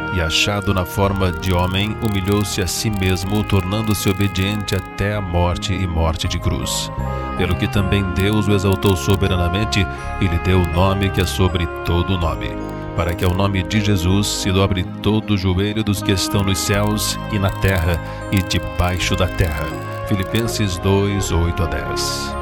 e, achado na forma de homem, humilhou-se a si mesmo, tornando-se obediente até a morte e morte de cruz. Pelo que também Deus o exaltou soberanamente e lhe deu o nome que é sobre todo nome, para que ao nome de Jesus se dobre todo o joelho dos que estão nos céus e na terra e debaixo da terra. Filipenses 2, 8 a 10.